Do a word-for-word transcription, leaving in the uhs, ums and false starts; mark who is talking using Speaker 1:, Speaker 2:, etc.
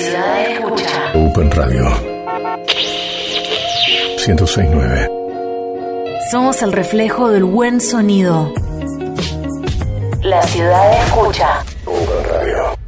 Speaker 1: ciudad escucha.
Speaker 2: Open Radio ciento seis punto nueve.
Speaker 1: Somos el reflejo del buen sonido. La ciudad escucha.
Speaker 2: Open Radio.